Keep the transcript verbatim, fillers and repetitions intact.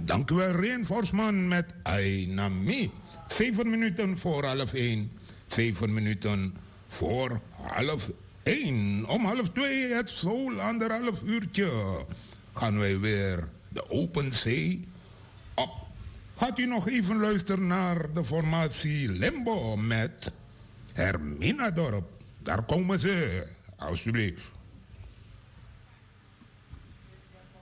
Dank u wel, Reen Forsman met Ainami. Zeven minuten voor half één. Zeven minuten voor half één. Om half twee, het zool, anderhalf uurtje. Gaan wij weer de open zee op. Gaat u nog even luisteren naar de formatie Limbo met Hermina Dorp. Daar komen ze, alsjeblieft.